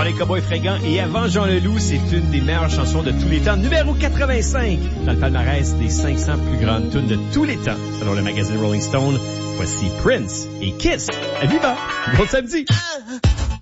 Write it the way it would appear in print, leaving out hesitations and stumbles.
les Cowboys fringants et Avant Jean Leloup, c'est une des meilleures chansons de tous les temps. Numéro 85 dans le palmarès des 500 plus grandes tunes de tous les temps, selon le magazine Rolling Stone. Voici Prince et Kiss. À viva! Bon samedi!